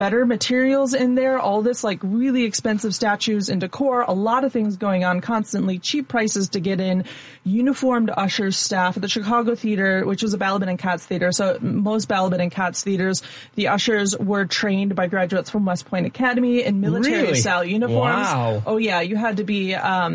better materials in there, all this like really expensive statues and decor, a lot of things going on constantly, cheap prices to get in, uniformed ushers staff at the Chicago Theater, which was a Balaban and Katz theater. So most Balaban and Katz theaters, the ushers were trained by graduates from West Point Academy in military style uniforms. Wow. Oh yeah, you had to be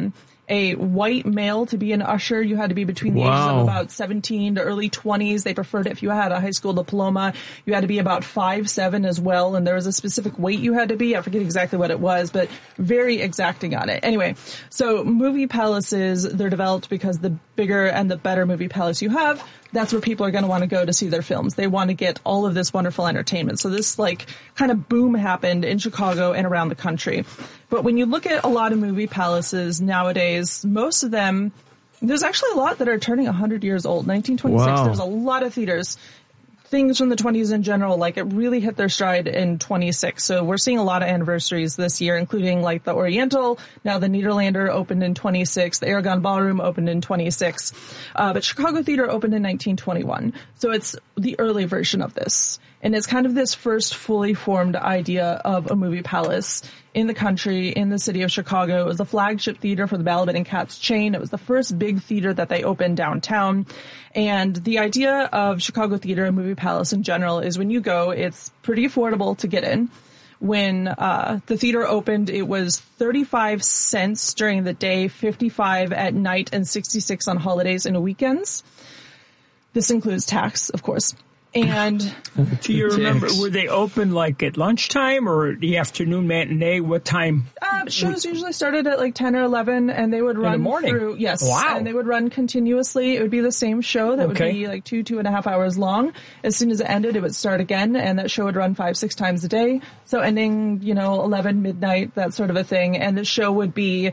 a white male to be an usher. You had to be between the ages of about 17 to early 20s. They preferred it if you had a high school diploma. You had to be about 5'7" as well, and there was a specific weight you had to be. I forget exactly what it was, but very exacting on it. Anyway, so movie palaces, they're developed because the bigger and the better movie palace you have, that's where people are going to want to go to see their films. They want to get all of this wonderful entertainment. So this like kind of boom happened in Chicago and around the country. But when you look at a lot of movie palaces nowadays, most of them, there's actually a lot that are turning 100 years old. 1926, there's a lot of theaters. Things from the 20s in general, like it really hit their stride in 26. So we're seeing a lot of anniversaries this year, including like the Oriental. Now the Nederlander opened in 26. The Aragon Ballroom opened in 26. But Chicago Theater opened in 1921. So it's the early version of this. And it's kind of this first fully formed idea of a movie palace in the country, in the city of Chicago. It was the flagship theater for the Balaban and Katz chain. It was the first big theater that they opened downtown. And the idea of Chicago Theater and Movie Palace in general is when you go, it's pretty affordable to get in. When the theater opened, it was 35 cents during the day, 55 at night, and 66 on holidays and weekends. This includes tax, of course. And do you remember, were they open like at lunchtime or the afternoon matinee? What time? Shows usually started at like 10 or 11, and they would run in the morning. Through, yes. Wow. And they would run continuously. It would be the same show that would be like 2.5 hours long. As soon as it ended, it would start again, and that show would run 5-6 times a day. So ending, 11, midnight, that sort of a thing. And the show would be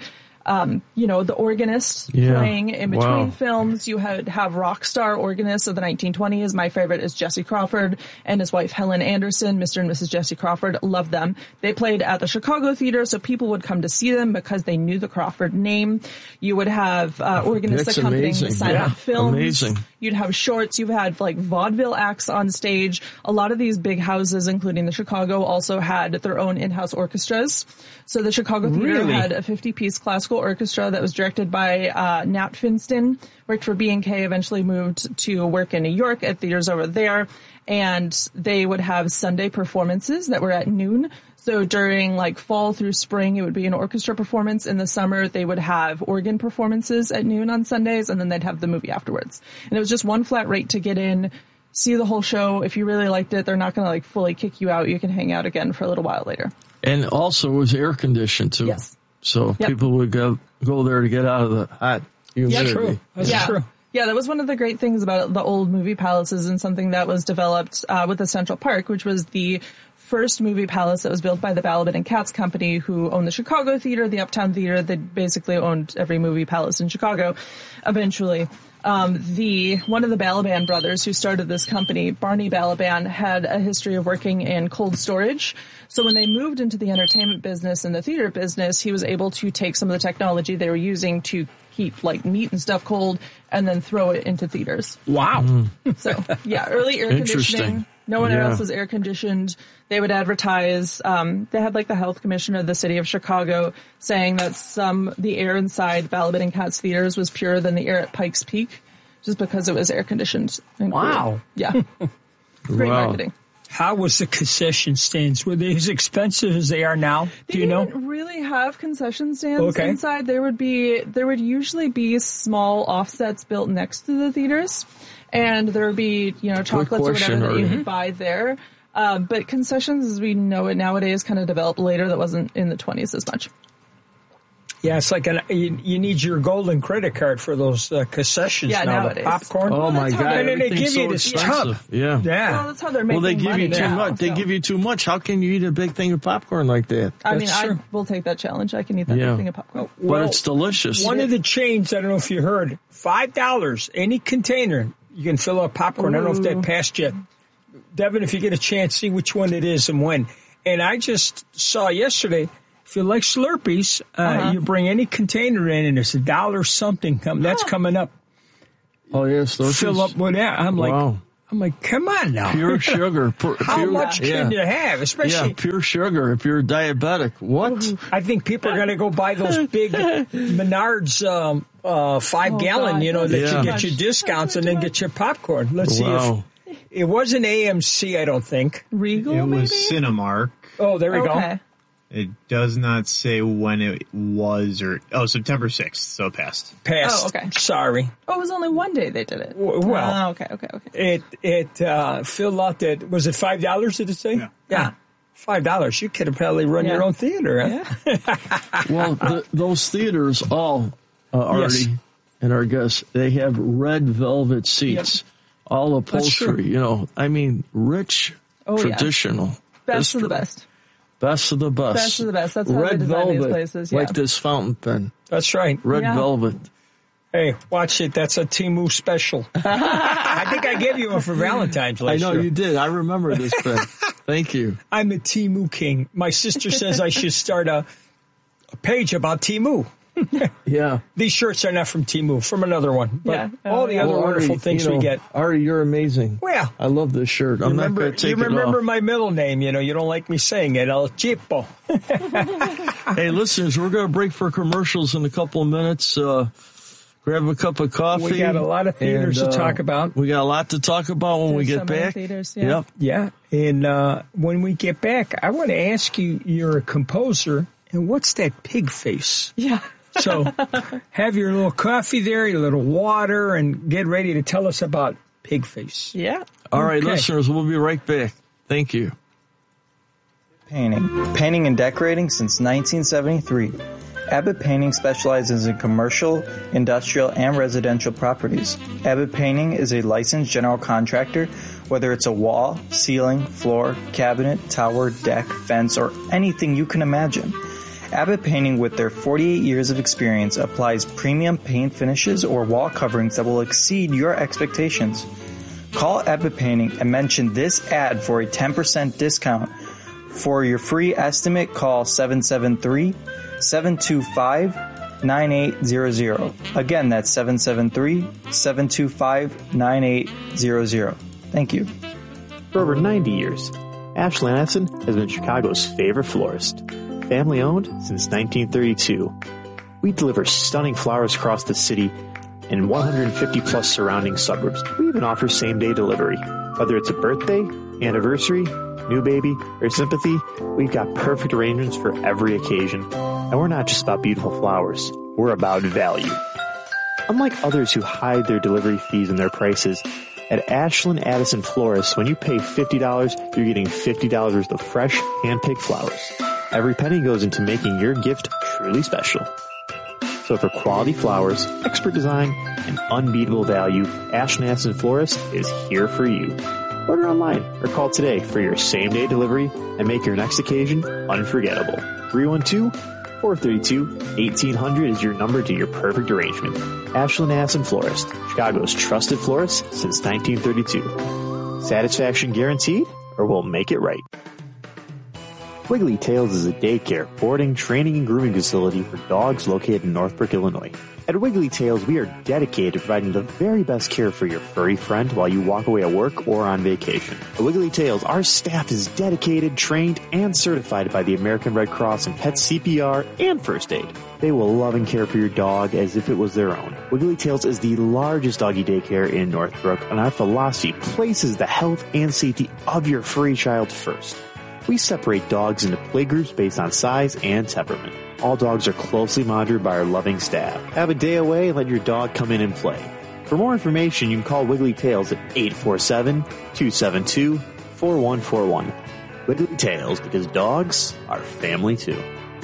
the organist playing in between films. You have rock star organists of the 1920s. My favorite is Jesse Crawford and his wife Helen Anderson, Mr. and Mrs. Jesse Crawford. Love them. They played at the Chicago Theater, so people would come to see them because they knew the Crawford name. You would have organists accompanying the silent films. Amazing. You'd have shorts. You've had like vaudeville acts on stage. A lot of these big houses, including the Chicago, also had their own in-house orchestras. So the Chicago Theater had a 50-piece classical orchestra that was directed by Nat Finston, worked for B&K, eventually moved to work in New York at theaters over there. And they would have Sunday performances that were at noon. So during like fall through spring, it would be an orchestra performance. In the summer, they would have organ performances at noon on Sundays, and then they'd have the movie afterwards. And it was just one flat rate to get in, see the whole show. If you really liked it, they're not going to like fully kick you out. You can hang out again for a little while later. And also it was air conditioned too. Yes. So people would go there to get out of the hot humidity. Yeah, true. That's true. Yeah, that was one of the great things about the old movie palaces, and something that was developed with the Central Park, which was the first movie palace that was built by the Balaban and Katz Company, who owned the Chicago Theater, the Uptown Theater. They basically owned every movie palace in Chicago eventually. One of the Balaban brothers who started this company, Barney Balaban, had a history of working in cold storage. So when they moved into the entertainment business and the theater business, he was able to take some of the technology they were using to keep like meat and stuff cold and then throw it into theaters. Wow. So yeah, early air conditioning. No one else was air conditioned. They would advertise. They had like the health commissioner of the city of Chicago saying that the air inside Balaban and Katz theaters was purer than the air at Pikes Peak, just because it was air conditioned. Wow. Cool. Yeah. Great marketing. How was the concession stands? Were they as expensive as they are now? Do you know? They didn't really have concession stands inside. There would usually be small offsets built next to the theaters, and there would be, chocolates or whatever that you could buy there. But concessions, as we know it nowadays, kind of developed later. That wasn't in the 20s as much. Yeah, it's like you need your golden credit card for those concessions now. Nowadays. The popcorn. Oh my God! And then they give you this tub. Yeah. Well, that's how they're making they give money you too now, much. They give you too much. How can you eat a big thing of popcorn like that? I will take that challenge. I can eat that big thing of popcorn. But it's delicious. One of the chains, I don't know if you heard, $5, any container, you can fill up popcorn. Ooh. I don't know if that passed yet. Devin, if you get a chance, see which one it is and when. And I just saw yesterday, if you like Slurpees, you bring any container in and it's $1 something. That's coming up. Oh, yeah, Slurpees. Fill up with that. I'm like, I'm like, come on now. Pure sugar. How much can you have? Especially pure sugar if you're diabetic. What? I think people are going to go buy those big Menards 5-gallon, that you get your discounts and then get your popcorn. Let's see if it wasn't AMC, I don't think. Regal, It maybe? was Cinemark. Oh, there we go. It does not say when it was September 6th, so it passed. Passed. Oh, okay. Sorry. Oh, it was only one day they did it. Well. Okay. It filled out that, was it $5, did it say? Yeah. $5. You could have probably run your own theater, huh? Yeah. Well, those theaters all, Artie and our guests, they have red velvet seats, all upholstery, rich, traditional. Best of the best. Best of the best. Best of the best. That's how red they design velvet, these places. like this fountain pen. That's right. Red velvet. Hey, watch it. That's a Temu special. I think I gave you one for Valentine's last year. I know you did. I remember this pen. Thank you. I'm a Temu king. My sister says I should start a page about Temu. Yeah. These shirts are not from Temu, from another one. But all the other Artie, wonderful things we get. Artie, you're amazing. Well, I love this shirt. I'm not going to take it off. You remember my middle name. You don't like me saying it. El Chipo. Hey, listeners, we're going to break for commercials in a couple of minutes. Grab a cup of coffee. We got a lot of theaters to talk about. We got a lot to talk about when we get back. Theaters, Yep. Yeah. And when we get back, I want to ask you, you're a composer, and what's that pig face? Yeah. So have your little coffee there, your little water, and get ready to tell us about pig face. Yeah. All right, listeners, we'll be right back. Thank you. Painting and decorating since 1973. Abbott Painting specializes in commercial, industrial, and residential properties. Abbott Painting is a licensed general contractor, whether it's a wall, ceiling, floor, cabinet, tower, deck, fence, or anything you can imagine. Abbott Painting, with their 48 years of experience, applies premium paint finishes or wall coverings that will exceed your expectations. Call Abbott Painting and mention this ad for a 10% discount. For your free estimate, call 773-725-9800. Again, that's 773-725-9800. Thank you. For over 90 years, Ashland Addison has been Chicago's favorite florist. Family owned since 1932. We deliver stunning flowers across the city and 150 plus surrounding suburbs. We even offer same-day delivery. Whether it's a birthday, anniversary, new baby, or sympathy, we've got perfect arrangements for every occasion. And we're not just about beautiful flowers, we're about value. Unlike others who hide their delivery fees and their prices, at Ashland Addison Florists, when you pay $50, you're getting $50 worth of fresh, hand-picked flowers. Every penny goes into making your gift truly special. So for quality flowers, expert design, and unbeatable value, Ashland Addison Florist is here for you. Order online or call today for your same-day delivery and make your next occasion unforgettable. 312-432-1800 is your number to your perfect arrangement. Ashland Addison Florist, Chicago's trusted florist since 1932. Satisfaction guaranteed, or we'll make it right. Wiggly Tails is a daycare, boarding, training, and grooming facility for dogs located in Northbrook, Illinois. At Wiggly Tails, we are dedicated to providing the very best care for your furry friend while you walk away at work or on vacation. At Wiggly Tails, our staff is dedicated, trained, and certified by the American Red Cross in pet CPR and first aid. They will love and care for your dog as if it was their own. Wiggly Tails is the largest doggy daycare in Northbrook, and our philosophy places the health and safety of your furry child first. We separate dogs into playgroups based on size and temperament. All dogs are closely monitored by our loving staff. Have a day away and let your dog come in and play. For more information, you can call Wiggly Tails at 847-272-4141. Wiggly Tails, because dogs are family too.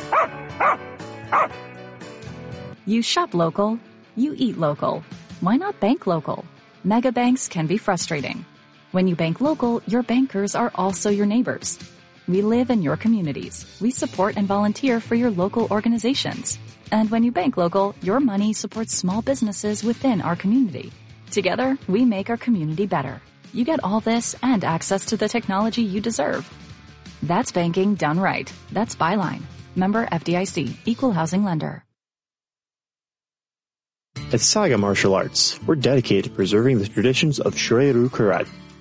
You shop local, you eat local. Why not bank local? Mega banks can be frustrating. When you bank local, your bankers are also your neighbors. We live in your communities. We support and volunteer for your local organizations. And when you bank local, your money supports small businesses within our community. Together, we make our community better. You get all this and access to the technology you deserve. That's banking done right. That's Byline. Member FDIC, Equal Housing Lender. At Saga Martial Arts, we're dedicated to preserving the traditions of Shoreiru Karate.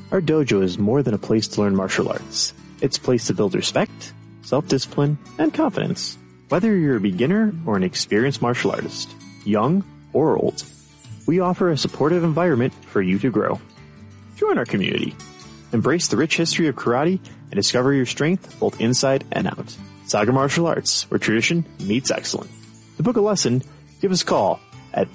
Our dojo is more than a place to learn martial arts. It's a place to build respect, self-discipline, and confidence. Whether you're a beginner or an experienced martial artist, young or old, we offer a supportive environment for you to grow. Join our community. Embrace the rich history of karate and discover your strength both inside and out. Saga Martial Arts, where tradition meets excellence. To book a lesson, give us a call at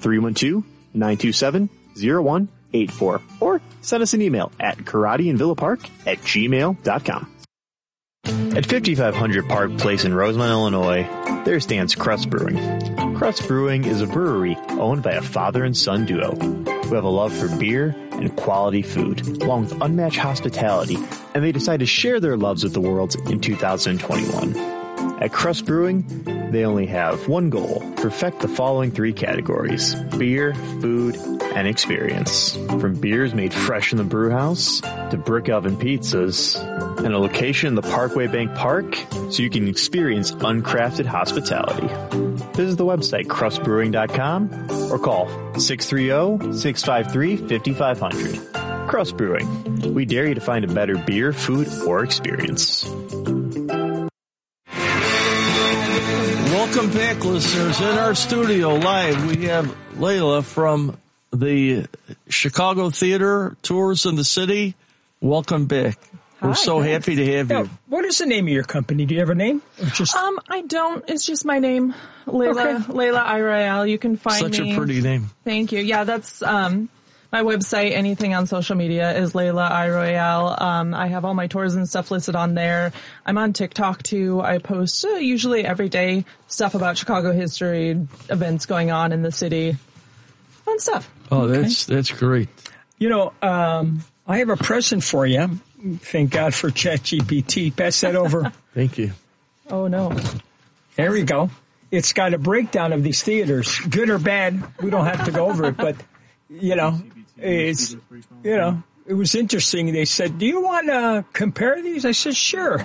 312-927-0184 or send us an email at karateinvillapark@gmail.com. At 5500 Park Place in Rosemont, Illinois, there stands Crust Brewing. Crust Brewing is a brewery owned by a father and son duo who have a love for beer and quality food, along with unmatched hospitality, and they decided to share their loves with the world in 2021. At Crust Brewing, they only have one goal: perfect the following 3 categories: beer, food, and experience. From beers made fresh in the brew house to brick oven pizzas, and a location in the Parkway Bank Park so you can experience uncrafted hospitality. Visit the website crustbrewing.com or call 630-653-5500. Crust Brewing. We dare you to find a better beer, food, or experience. Welcome back, listeners. In our studio live, we have Layla from the Chicago Theater Tours in the City. Welcome back. We're so happy to have you. What is the name of your company? Do you have a name? I don't. It's just my name, Layla. Okay. Layla Irael. You can find me. Such a pretty name. Thank you. Yeah, that's my website. Anything on social media is Layla Irael. I have all my tours and stuff listed on there. I'm on TikTok too. I post usually every day stuff about Chicago history, events going on in the city, fun stuff. Oh, that's great. You know, I have a present for you. Thank God for ChatGPT. Pass that over. Thank you. Oh, no. There we go. It's got a breakdown of these theaters, good or bad. We don't have to go over it, but, it was interesting. They said, do you want to compare these? I said, sure.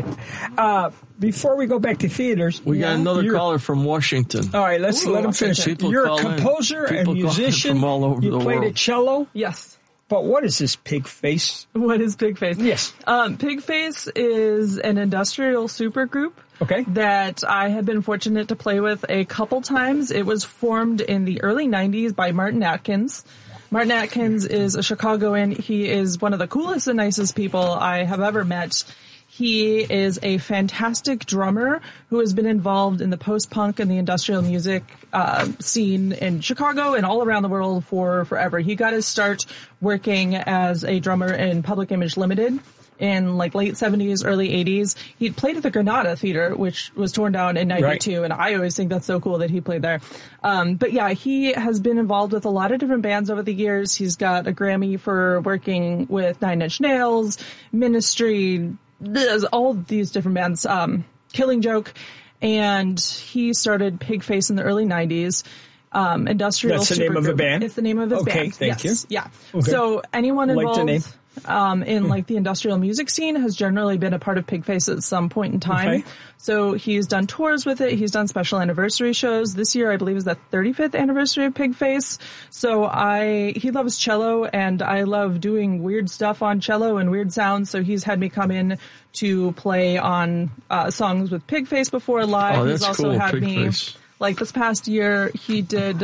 Before we go back to theaters. We got another caller from Washington. All right, let him finish. You're a composer and musician. From all over you the played world. a cello? Yes. But what is this Pig Face? What is Pig Face? Yes. Pig Face is an industrial supergroup. Okay. That I have been fortunate to play with a couple times. It was formed in the early 90s by Martin Atkins. Martin Atkins is a Chicagoan. He is one of the coolest and nicest people I have ever met. He is a fantastic drummer who has been involved in the post-punk and the industrial music scene in Chicago and all around the world for forever. He got his start working as a drummer in Public Image Limited in like late 70s, early 80s. He'd played at the Granada Theater, which was torn down in 92, right. And I always think that's so cool that he played there. But yeah, he has been involved with a lot of different bands over the years. He's got a Grammy for working with Nine Inch Nails, Ministry, all these different bands, Killing Joke, and he started Pig Face in the early 90s. Industrial That's the name of a band? It's the name of his band. Okay, thank you. Yeah. Okay. So anyone involved like the name. In like the industrial music scene has generally been a part of Pig Face at some point in time. Okay. So he's done tours with it. He's done special anniversary shows. This year, I believe, is the 35th anniversary of Pig Face. So he loves cello, and I love doing weird stuff on cello and weird sounds. So he's had me come in to play on songs with Pig Face before live. Oh, that's he's also cool. had Pig me Face. Like this past year, he did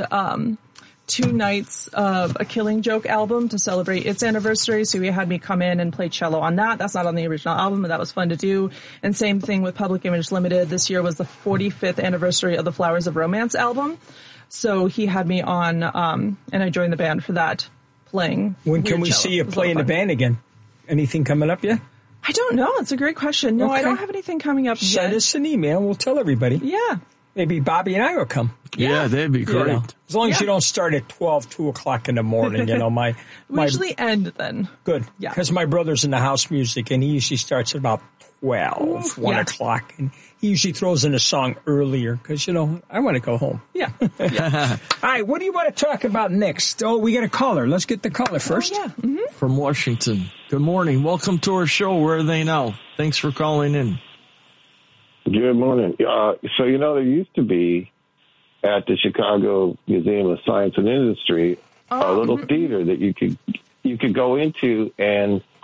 2 nights of a Killing Joke album to celebrate its anniversary. So he had me come in and play cello on that. That's not on the original album, but that was fun to do. And same thing with Public Image Limited. This year was the 45th anniversary of the Flowers of Romance album. So he had me on, and I joined the band for that, playing. When can we cello. see you play in the band again? Anything coming up yet? I don't know. It's a great question. No, okay. I don't have anything coming up yet. Send us an email. We'll tell everybody. Yeah. Maybe Bobby and I will come. Yeah, that'd be great. As long as you don't start at 2 o'clock in the morning, my we usually end then. Good. Yeah. Because my brother's in the house music, and he usually starts at about 12, 1 o'clock. And he usually throws in a song earlier because, I want to go home. Yeah. All right, what do you want to talk about next? Oh, we got a caller. Let's get the caller first. Oh, yeah. Mm-hmm. From Washington. Good morning. Welcome to our show. Where are they now? Thanks for calling in. Good morning. So, there used to be at the Chicago Museum of Science and Industry a little theater that you could go into, and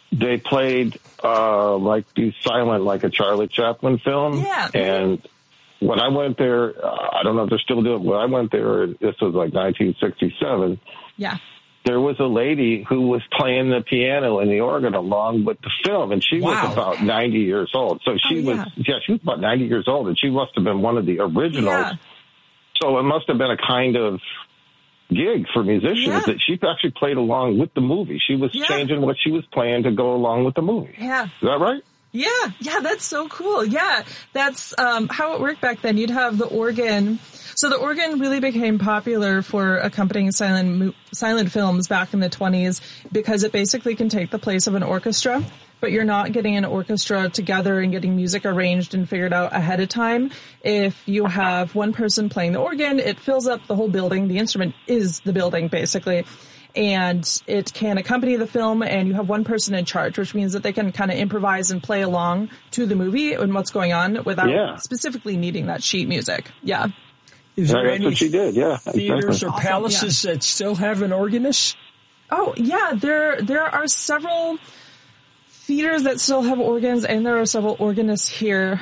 they played like these silent, like a Charlie Chaplin film. Yeah. And when I went there, I don't know if they're still doing it. When I went there, this was like 1967. Yeah. There was a lady who was playing the piano and the organ along with the film, and she was about 90 years old. So she was about 90 years old, and she must have been one of the originals. Yeah. So it must have been a kind of gig for musicians that she actually played along with the movie. She was changing what she was playing to go along with the movie. Yeah. Is that right? Yeah, that's so cool. Yeah, that's how it worked back then. You'd have the organ. So the organ really became popular for accompanying silent films back in the 20s because it basically can take the place of an orchestra, but you're not getting an orchestra together and getting music arranged and figured out ahead of time. If you have one person playing the organ, it fills up the whole building. The instrument is the building, basically. And it can accompany the film, and you have one person in charge, which means that they can kind of improvise and play along to the movie and what's going on without specifically needing that sheet music. Yeah. Is there that's what she did, theaters or palaces that still have an organist? Oh, yeah. There are several theaters that still have organs, and there are several organists here.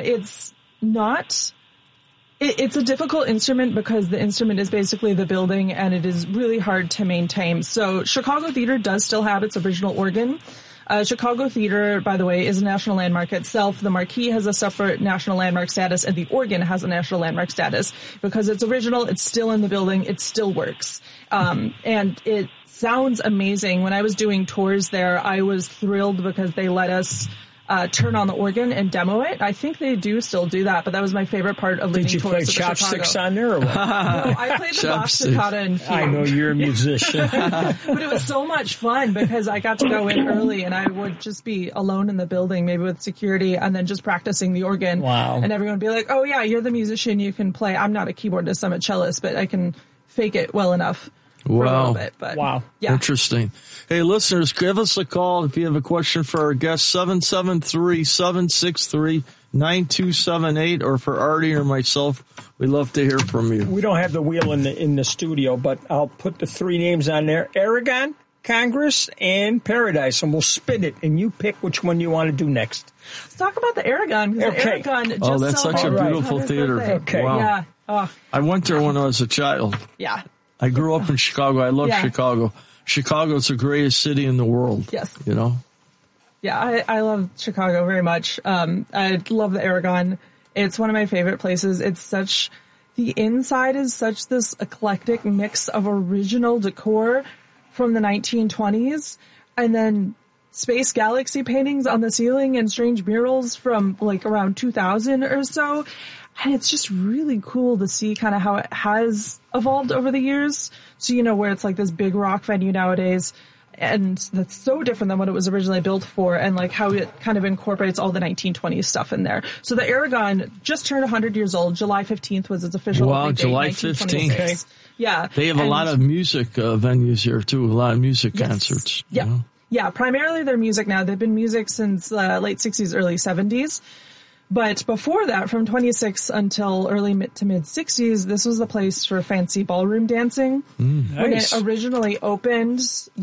It's a difficult instrument because the instrument is basically the building, and it is really hard to maintain. So Chicago Theater does still have its original organ. Chicago Theater, by the way, is a national landmark itself. The marquee has a separate national landmark status, and the organ has a national landmark status. Because it's original, it's still in the building, it still works. And it sounds amazing. When I was doing tours there, I was thrilled because they let us turn on the organ and demo it. I think they do still do that, but that was my favorite part of leading tours. Did you play chopsticks on there or what? No, I played the box toccata and fugue. I know you're a musician. But it was so much fun because I got to go in early and I would just be alone in the building, maybe with security, and then just practicing the organ. Wow. And everyone would be like, oh yeah, you're the musician, you can play. I'm not a keyboardist, I'm a cellist, but I can fake it well enough. For a little bit, but yeah. Interesting. Hey, listeners, give us a call if you have a question for our guest, 773-763-9278, or for Artie or myself. We'd love to hear from you. We don't have the wheel in the studio, but I'll put the three names on there: Aragon, Congress, and Paradise, and we'll spin it, and you pick which one you want to do next. Let's talk about the Aragon. The Aragon just that's such a beautiful theater. Okay. Wow. Yeah. Oh. I went there when I was a child. Yeah. I grew up in Chicago. I love Chicago. Chicago's the greatest city in the world. Yes. You know? Yeah, I love Chicago very much. I love the Aragon. It's one of my favorite places. The inside is such this eclectic mix of original decor from the 1920s and then space galaxy paintings on the ceiling and strange murals from like around 2000 or so. And it's just really cool to see kind of how it has evolved over the years. So, where it's like this big rock venue nowadays, and that's so different than what it was originally built for, and like how it kind of incorporates all the 1920s stuff in there. So the Aragon just turned 100 years old. July 15th was its official opening date. July 15th. Okay. Yeah. They have a lot of music venues here too, a lot of music concerts. Yeah. Yeah, primarily their music now. They've been music since late 60s, early 70s. But before that, from 26 until early to mid 60s, this was the place for fancy ballroom dancing. Nice. When it originally opened,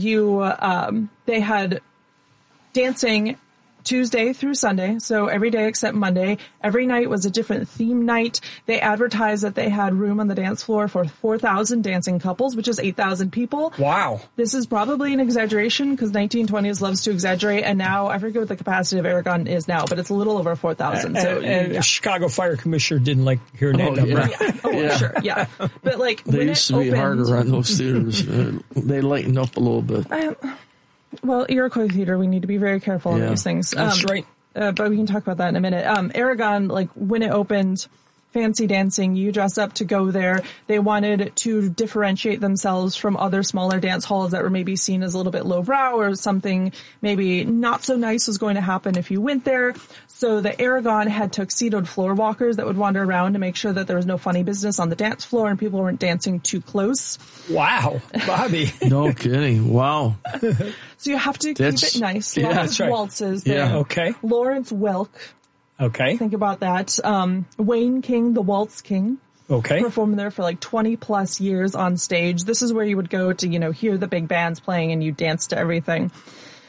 they had dancing Tuesday through Sunday, so every day except Monday. Every night was a different theme night. They advertised that they had room on the dance floor for 4,000 dancing couples, which is 8,000 people. Wow. This is probably an exaggeration because 1920s loves to exaggerate, and now I forget what the capacity of Aragon is now, but it's a little over 4,000. And the Chicago Fire Commissioner didn't like hearing that number. Sure, yeah. But like they used to be harder on those theaters. They lightened up a little bit. Well, Iroquois Theater, we need to be very careful on these things. That's right. But we can talk about that in a minute. Aragon, like when it opened, fancy dancing, you dress up to go there. They wanted to differentiate themselves from other smaller dance halls that were maybe seen as a little bit lowbrow, or something maybe not so nice was going to happen if you went there. So the Aragon had tuxedoed floor walkers that would wander around to make sure that there was no funny business on the dance floor and people weren't dancing too close. Wow, Bobby. No kidding. Wow. So you have to keep it nice. Lots of waltzes there. Yeah, okay. Lawrence Welk. Okay. Think about that. Wayne King, the Waltz King. Okay. Performed there for like 20 plus years on stage. This is where you would go to, hear the big bands playing and you dance to everything.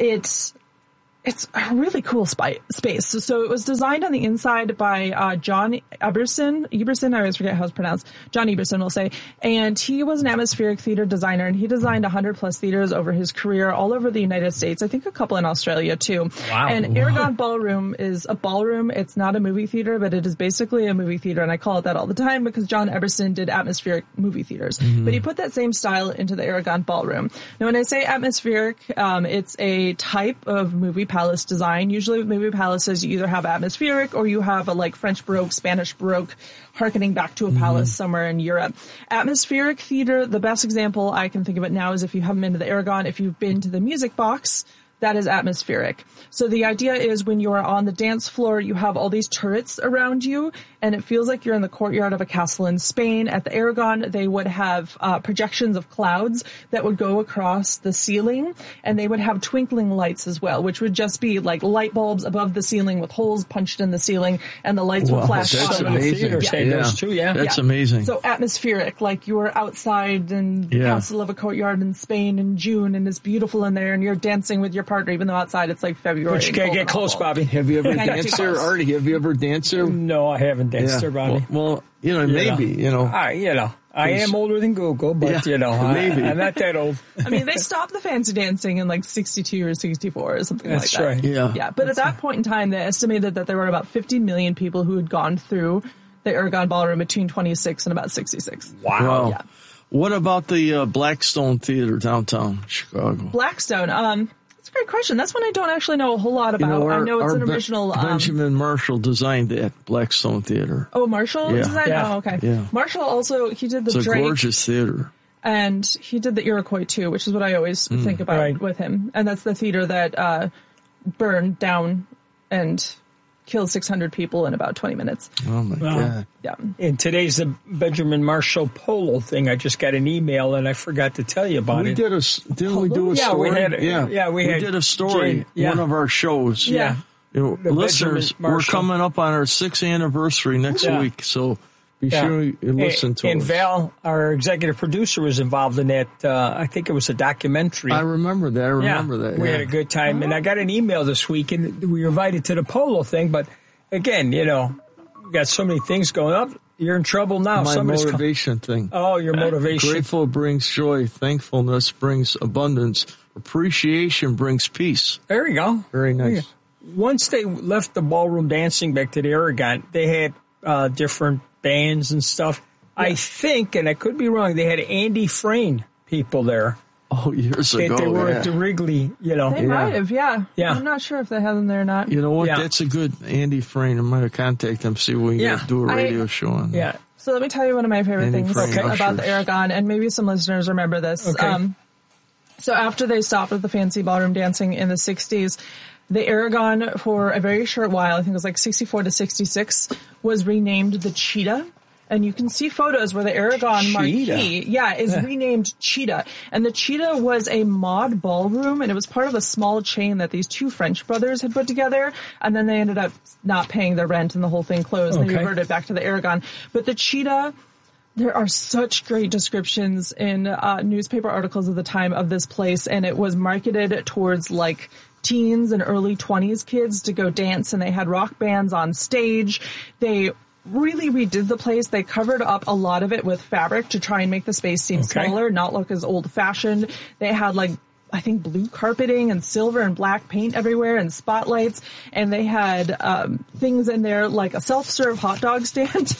It's a really cool space. So it was designed on the inside by John Eberson. I always forget how it's pronounced. John Eberson, we'll say. And he was an atmospheric theater designer, and he designed 100-plus theaters over his career all over the United States. I think a couple in Australia, too. Wow. And Aragon Ballroom is a ballroom. It's not a movie theater, but it is basically a movie theater, and I call it that all the time because John Eberson did atmospheric movie theaters. Mm-hmm. But he put that same style into the Aragon Ballroom. Now, when I say atmospheric, it's a type of movie palace design. Usually with movie palaces, you either have atmospheric or you have a like French Baroque, Spanish Baroque, harkening back to a palace somewhere in Europe. Atmospheric theater, the best example I can think of it now is if you haven't been to the Aragon, if you've been to the Music Box, that is atmospheric. So the idea is when you're on the dance floor, you have all these turrets around you, and it feels like you're in the courtyard of a castle in Spain. At the Aragon, they would have projections of clouds that would go across the ceiling, and they would have twinkling lights as well, which would just be like light bulbs above the ceiling with holes punched in the ceiling, and the lights would flash. That's amazing. Those two, That's amazing. So atmospheric, like you were outside in the castle of a courtyard in Spain in June, and it's beautiful in there, and you're dancing with your partner, even though outside it's like February. But you can't get close, Bobby. Have you ever danced there, Artie? Have you ever danced there? No, I haven't danced there, Bobby. Well, maybe. I am older than Google, but maybe. I'm not that old. I mean, they stopped the fancy dancing in like 62 or 64 or something like that. That's right. Yeah. But at that point in time, they estimated that there were about 50 million people who had gone through the Aragon Ballroom between 26 and about 66. Wow. Yeah. What about the Blackstone Theater downtown Chicago? Blackstone. That's a great question. That's one I don't actually know a whole lot about. I know it's an original. Benjamin Marshall designed that Blackstone Theater. Oh, Marshall designed? Yeah. Oh, okay. Yeah. Marshall also, he did the Drake. It's a gorgeous theater. And he did the Iroquois too, which is what I always think about with him. And that's the theater that burned down and killed 600 people in about 20 minutes. Oh, my God. Yeah. In today's Benjamin Marshall polo thing, I just got an email and I forgot to tell you about it. Didn't we do a story? We did a story, one of our shows. Yeah. Listeners, we're coming up on our 6th anniversary next week, so be sure you listen to us. And Val, our executive producer, was involved in that. I think it was a documentary. I remember that. We had a good time. And I got an email this week, and we were invited to the polo thing. But again, we got so many things going up. You're in trouble now. My motivation thing. Oh, your motivation. Grateful brings joy. Thankfulness brings abundance. Appreciation brings peace. There you go. Very nice. Once they left the ballroom dancing back to the Aragon, they had different bands and stuff. Yeah. I think, and I could be wrong, they had Andy Frain people there. Oh, years ago. They were at the Wrigley, They might have, yeah. I'm not sure if they had them there or not. You know what? That's a good Andy Frain. I might have contacted them, see if we can do a radio show on that. Yeah. So let me tell you one of my favorite things about the Aragon, and maybe some listeners remember this. Okay. So after they stopped with the fancy ballroom dancing in the 60s, the Aragon, for a very short while, I think it was like 64 to 66, was renamed the Cheetah. And you can see photos where the Aragon marquee, is renamed Cheetah. And the Cheetah was a mod ballroom, and it was part of a small chain that these two French brothers had put together. And then they ended up not paying their rent, and the whole thing closed, and they reverted back to the Aragon. But the Cheetah, there are such great descriptions in newspaper articles of the time of this place, and it was marketed towards like teens and early 20s kids to go dance, and they had rock bands on stage. They really redid the place. They covered up a lot of it with fabric to try and make the space seem smaller, not look as old-fashioned. They had like, I think, blue carpeting and silver and black paint everywhere and spotlights, and they had things in there like a self-serve hot dog stand.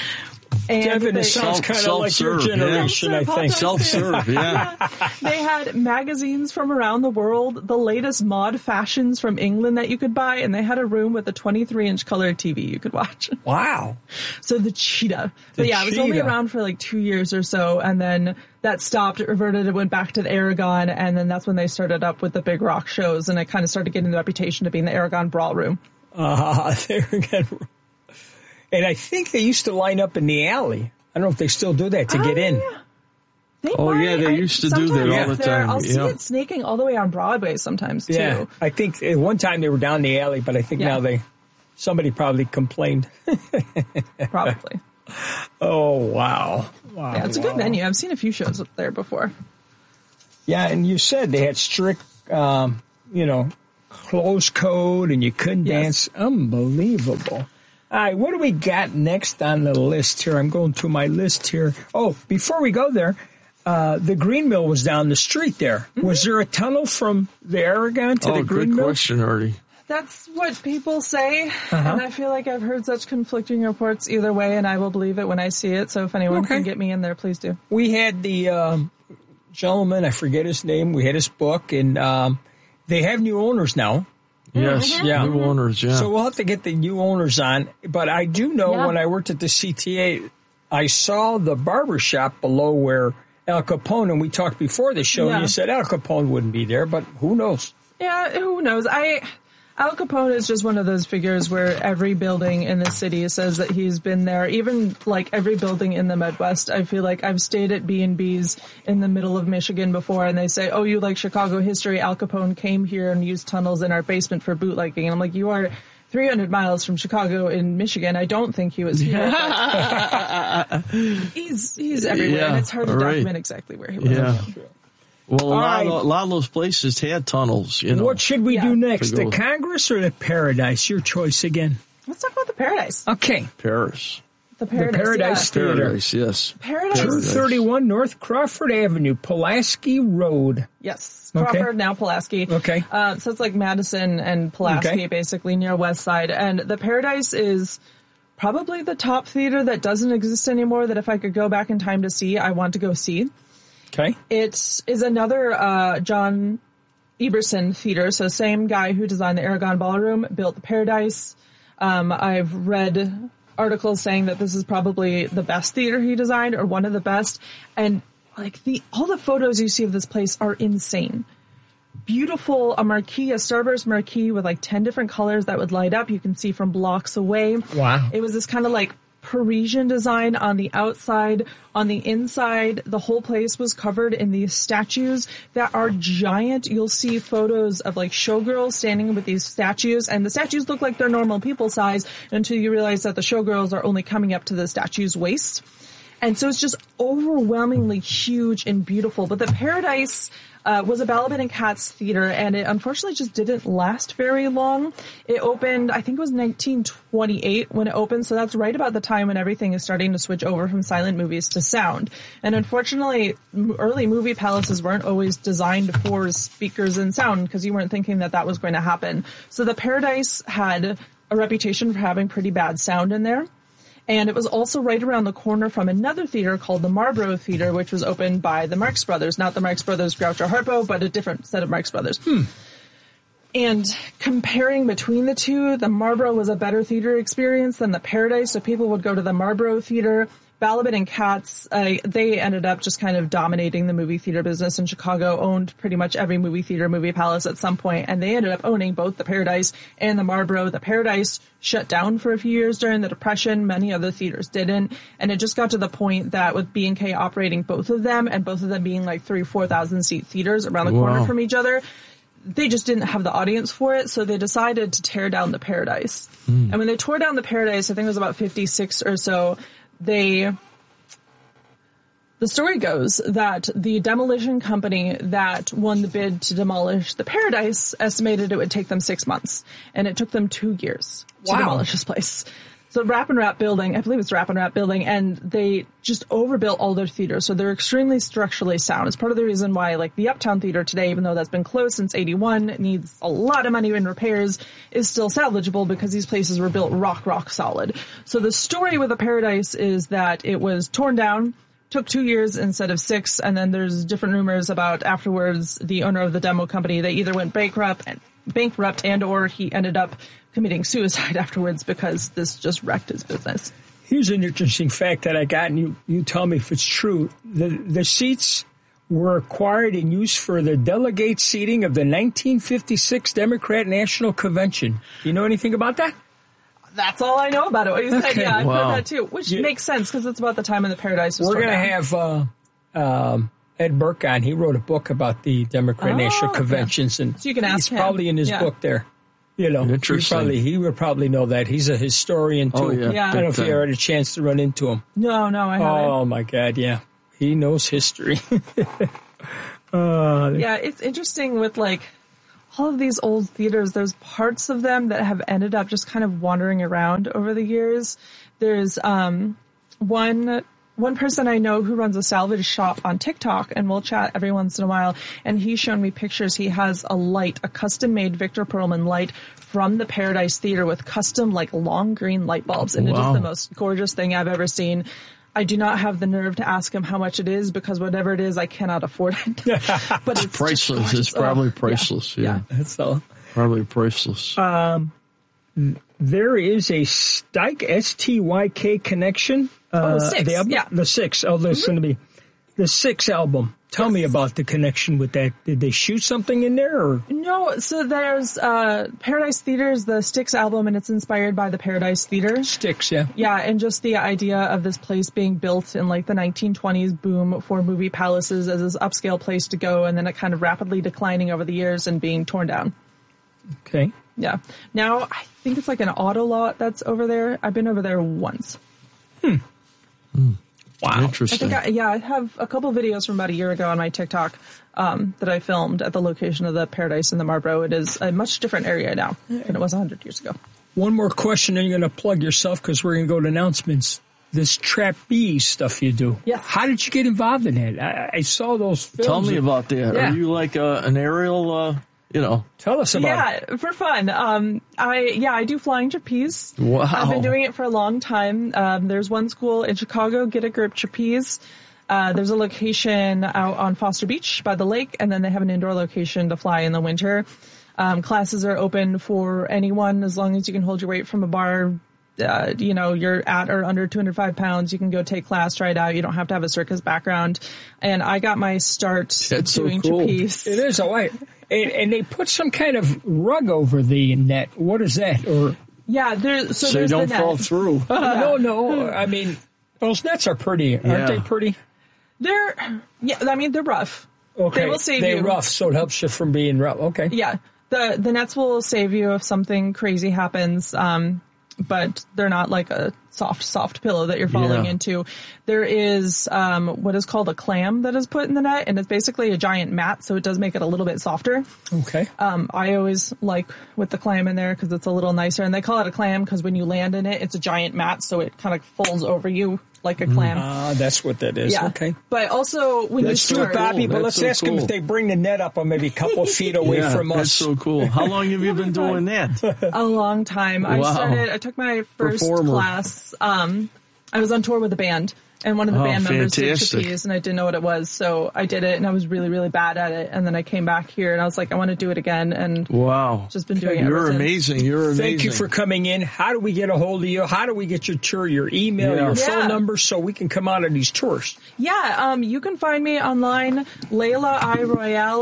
And Devin, it sounds kind of like your generation, I think. Self-serve, They had magazines from around the world, the latest mod fashions from England that you could buy, and they had a room with a 23-inch color TV you could watch. Wow. So the Cheetah. It was only around for like 2 years or so, and then that stopped, it reverted, it went back to the Aragon, and then that's when they started up with the big rock shows, and it kind of started getting the reputation of being the Aragon Ballroom. And I think they used to line up in the alley. I don't know if they still do that to get in. Yeah. They used to do that all the time. I'll see it snaking all the way on Broadway sometimes, too. Yeah, I think at one time they were down the alley, but I think now somebody probably complained. Probably. Oh, wow. Yeah, it's a good venue. I've seen a few shows up there before. Yeah, and you said they had strict close code and you couldn't dance. Unbelievable. All right, what do we got next on the list here? I'm going through my list here. Oh, before we go there, the Green Mill was down the street there. Mm-hmm. Was there a tunnel from the Aragon to the Green Mill? Good question, Artie. That's what people say, and I feel like I've heard such conflicting reports either way, and I will believe it when I see it. So if anyone can get me in there, please do. We had the gentleman, I forget his name, we had his book, and they have new owners now. Yes, new owners, So we'll have to get the new owners on. But I do know when I worked at the CTA, I saw the barber shop below where Al Capone, and we talked before the show, and you said Al Capone wouldn't be there, but who knows? Yeah, who knows? Al Capone is just one of those figures where every building in the city says that he's been there. Even like every building in the Midwest, I feel like I've stayed at B&B's in the middle of Michigan before, and they say, "Oh, you like Chicago history? Al Capone came here and used tunnels in our basement for bootlegging." And I'm like, "You are 300 miles from Chicago in Michigan. I don't think he was here." He's everywhere, and it's hard to document exactly where he was. Yeah. Well, a lot of those places had tunnels, What should we do next? The Congress or the Paradise? Your choice again. Let's talk about the Paradise. Okay. Paris. The Paradise Theater. Paradise, yes. Paradise. 231 North Crawford Avenue, Pulaski Road. Yes. Crawford, now Pulaski. Okay. So it's like Madison and Pulaski, basically, near West Side. And the Paradise is probably the top theater that doesn't exist anymore that if I could go back in time to see, I want to go see. Okay. It is another John Eberson theater, so same guy who designed the Aragon Ballroom, built the Paradise. I've read articles saying that this is probably the best theater he designed, or one of the best. And like all the photos you see of this place are insane. Beautiful, a marquee, a starburst marquee with like 10 different colors that would light up. You can see from blocks away. Wow. It was this kind of like Parisian design on the outside. On the inside, the whole place was covered in these statues that are giant. You'll see photos of like showgirls standing with these statues, and the statues look like they're normal people size until you realize that the showgirls are only coming up to the statue's waist. And so it's just overwhelmingly huge and beautiful. But the Paradise was a Balaban and Katz theater, and it unfortunately just didn't last very long. It opened, I think it was 1928 when it opened, so that's right about the time when everything is starting to switch over from silent movies to sound. And unfortunately, early movie palaces weren't always designed for speakers and sound, because you weren't thinking that was going to happen. So the Paradise had a reputation for having pretty bad sound in there. And it was also right around the corner from another theater called the Marlborough Theater, which was opened by the Marx Brothers. Not the Marx Brothers Groucho Harpo, but a different set of Marx Brothers. And comparing between the two, the Marlborough was a better theater experience than the Paradise, so people would go to the Marlborough Theater. Balaban and Katz, they ended up just kind of dominating the movie theater business in Chicago, owned pretty much every movie theater, movie palace at some point, and they ended up owning both the Paradise and the Marlborough. The Paradise shut down for a few years during the Depression. Many other theaters didn't, and it just got to the point that with B&K operating both of them, and both of them being like 3,000-4,000 seat theaters around the corner from each other, they just didn't have the audience for it, so they decided to tear down the Paradise. And when they tore down the Paradise, I think it was about 56 or so, the story goes that the demolition company that won the bid to demolish the Paradise estimated it would take them 6 months, and it took them 2 years to demolish this place. So Rapp and Rapp Building, I believe it's Rapp and Rapp Building, and they just overbuilt all their theaters, so they're extremely structurally sound. It's part of the reason why, like, the Uptown Theater today, even though that's been closed since 81, needs a lot of money in repairs, is still salvageable because these places were built rock solid. So the story with the Paradise is that it was torn down, took 2 years instead of 6, and then there's different rumors about afterwards the owner of the demo company, they either went bankrupt and or he ended up committing suicide afterwards because this just wrecked his business. Here's an interesting fact that I got, and you tell me if it's true. The seats were acquired and used for the delegate seating of the 1956 Democrat National Convention. Do you know anything about that? That's all I know about it. What you said, yeah, I've heard that too, which makes sense because it's about the time when the Paradise was We're going to have Ed Burke on. He wrote a book about the Democrat National Conventions, and so you can ask he's probably in his book there. You know, he would probably know that. He's a historian too. I don't know if you ever had a chance to run into him. No, I haven't. Oh my God, yeah, he knows history. Yeah, it's interesting with like all of these old theaters, there's parts of them that have ended up just kind of wandering around over the years. There's one person I know who runs a salvage shop on TikTok, and we'll chat every once in a while, and he's shown me pictures. He has a custom-made Victor Perlman light from the Paradise Theater with custom, long green light bulbs, and It is the most gorgeous thing I've ever seen. I do not have the nerve to ask him how much it is, because whatever it is, I cannot afford it. But it's priceless. It's probably priceless. Yeah. That's all. Probably priceless. There is a Styk, S-T-Y-K connection. Styx. The album? Yeah. The Six. Oh, there's going to be the Six album. Tell me about the connection with that. Did they shoot something in there? Or? No, so there's Paradise Theater's the Styx album, and it's inspired by the Paradise Theater. Styx, yeah. Yeah, and just the idea of this place being built in the 1920s boom for movie palaces as this upscale place to go, and then it kind of rapidly declining over the years and being torn down. Okay. Yeah. Now, I think it's an auto lot that's over there. I've been over there once. Wow. Interesting. I have a couple videos from about a year ago on my TikTok that I filmed at the location of the Paradise in the Marlboro. It is a much different area now than it was 100 years ago. One more question, and you're going to plug yourself because we're going to go to announcements. This trapeze stuff you do. Yes. How did you get involved in that? I saw those films. Tell me about that. Yeah. Are you an aerial, Tell us about it. Yeah, for fun. I do flying trapeze. Wow. I've been doing it for a long time. There's one school in Chicago, Get a Grip Trapeze. There's a location out on Foster Beach by the lake, and then they have an indoor location to fly in the winter. Classes are open for anyone as long as you can hold your weight from a bar. You're at or under 205 pounds. You can go take class, try it out. You don't have to have a circus background. And I got my start doing trapeze. It is. And they put some kind of rug over the net. What is that? Or so you don't fall through. No. I mean, those nets are pretty, aren't they? Pretty. They're rough. Okay. They will save you. They're rough, so it helps you from being rough. Okay. Yeah. The nets will save you if something crazy happens. But they're not like a soft pillow that you're falling into. There is what is called a clam that is put in the net, and it's basically a giant mat, so it does make it a little bit softer. Okay. I always like with the clam in there because it's a little nicer, and they call it a clam because when you land in it, it's a giant mat, so it kind of folds over you like a clam. That's what that is. Yeah. Okay. But also when you start, Bobby, but let's ask them if they bring the net up maybe a couple feet away from us. That's so cool. How long have you been doing that? A long time. Wow. I took my first class. I was on tour with a band, and one of the band members did trapeze, and I didn't know what it was, so I did it, and I was really, really bad at it. And then I came back here, and I was like, I want to do it again, and just been doing it ever since. Amazing. You're amazing. Thank you for coming in. How do we get a hold of you? How do we get your tour, your email, your phone number, so we can come out on these tours? Yeah, you can find me online, Layla I Royale,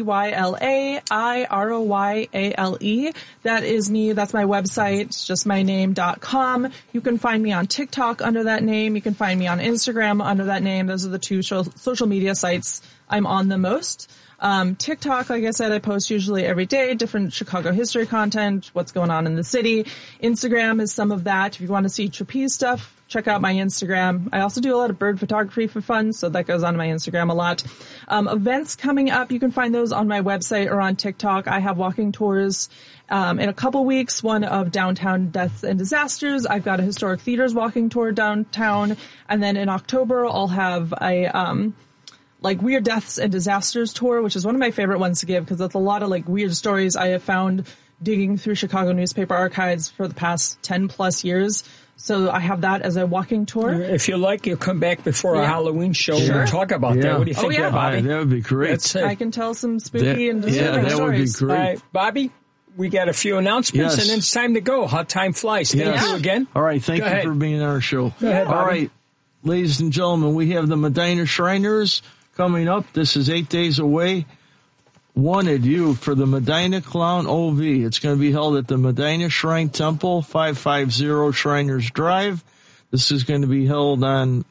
LEYLA That is me. That's my website. It's just my name.com. You can find me on TikTok under that name. You can find me on Instagram under that name. Those are the two social media sites I'm on the most. TikTok, like I said, I post usually every day, different Chicago history content, what's going on in the city. Instagram is some of that. If you want to see trapeze stuff, check out my Instagram. I also do a lot of bird photography for fun, so that goes on my Instagram a lot. Events coming up, you can find those on my website or on TikTok. I have walking tours in a couple weeks, one of Downtown Deaths and Disasters. I've got a Historic Theaters walking tour downtown. And then in October, I'll have a Weird Deaths and Disasters tour, which is one of my favorite ones to give because it's a lot of weird stories I have found digging through Chicago newspaper archives for the past 10 plus years. So I have that as a walking tour. If you like, you'll come back before our Halloween show and talk about that. What do you think, Bobby? That would be great. I can tell some spooky and disturbing stories. That would be great. All right, Bobby, we got a few announcements, and then it's time to go. How time flies. Thank you again. All right, thank you for being on our show. Go ahead, Bobby. All right, ladies and gentlemen, we have the Medina Shriners coming up. This is 8 days away. Wanted you for the Medina Clown OV. It's going to be held at the Medina Shrine Temple, 550 Shriners Drive. This is going to be held on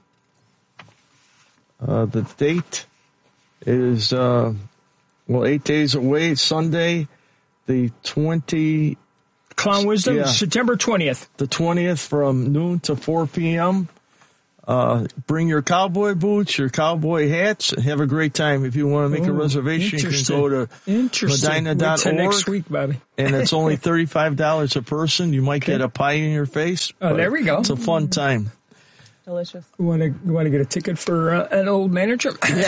the date is 8 days away, Sunday, the 20th. Clown Wisdom, September 20th. The 20th from noon to 4 p.m. Bring your cowboy boots, your cowboy hats, and have a great time. If you want to make a reservation, you can go to Medina.org. Next week, Bobby. And it's only $35 a person. You might get a pie in your face. Oh, there we go. It's a fun time. Delicious. You want to get a ticket for an old manager?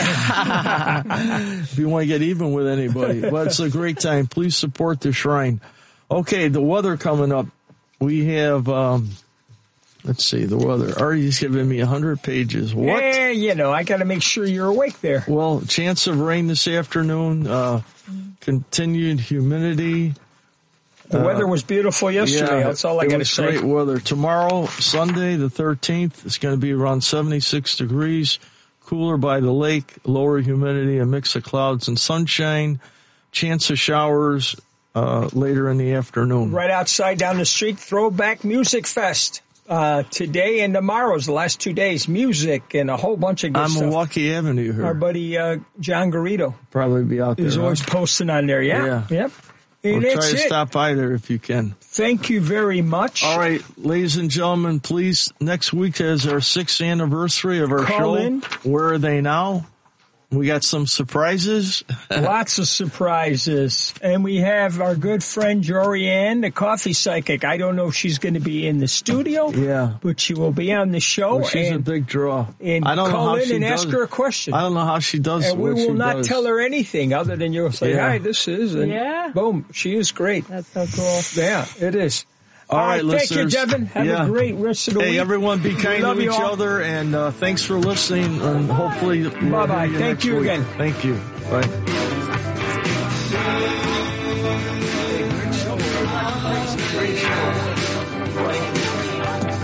If you want to get even with anybody. But it's a great time. Please support the shrine. Okay, the weather coming up. We have... let's see, the weather. Artie's giving me 100 pages. What? Yeah, I got to make sure you're awake there. Well, chance of rain this afternoon, continued humidity. The weather was beautiful yesterday. That's all I got to say. Great weather. Tomorrow, Sunday, the 13th, it's going to be around 76 degrees. Cooler by the lake, lower humidity, a mix of clouds and sunshine. Chance of showers later in the afternoon. Right outside down the street, Throwback Music Fest. Today and tomorrow's the last 2 days, music and a whole bunch of good stuff. On Milwaukee Avenue here. Our buddy John Garrido. Probably be out there. He's always posting on there, yeah. Yep. And try to stop by there if you can. Thank you very much. All right, ladies and gentlemen, please, next week is our 6th anniversary of our show. In. Where are they now? We got some surprises. Lots of surprises. And we have our good friend Jorianne, the coffee psychic. I don't know if she's going to be in the studio. Yeah. But she will be on the show. Well, she's a big draw. And I don't call in and ask her a question. I don't know how she does it. And we will not tell her anything other than you'll say, hi, this is. And boom, she is great. That's so cool. Yeah, it is. All right, thank listeners. you, Devin. Have a great rest of the week. Hey, everyone, be kind to each other, and thanks for listening, and hopefully... Bye-bye. Thank you again. Thank you. Bye.